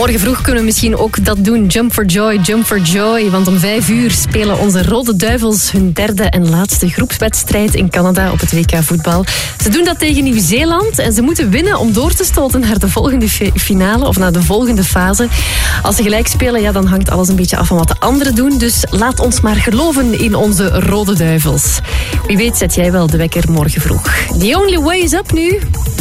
Morgen vroeg kunnen we misschien ook dat doen. Jump for joy, jump for joy. Want om 5:00 spelen onze Rode Duivels hun derde en laatste groepswedstrijd in Canada op het WK voetbal. Ze doen dat tegen Nieuw-Zeeland en ze moeten winnen om door te stoten naar de volgende finale of naar de volgende fase. Als ze gelijk spelen, ja, dan hangt alles een beetje af van wat de anderen doen. Dus laat ons maar geloven in onze Rode Duivels. Wie weet zet jij wel de wekker morgen vroeg. The Only Way is up nu.